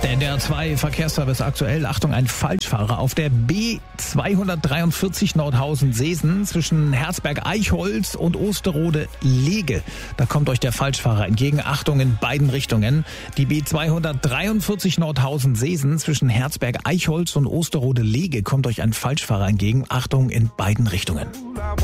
Der NDR 2 Verkehrsservice aktuell. Achtung, ein Falschfahrer auf der B243 Nordhausen-Seesen zwischen Herzberg-Eichholz und Osterode-Lege. Da kommt euch der Falschfahrer entgegen. Achtung in beiden Richtungen. Die B243 Nordhausen-Seesen zwischen Herzberg-Eichholz und Osterode-Lege kommt euch ein Falschfahrer entgegen. Achtung in beiden Richtungen.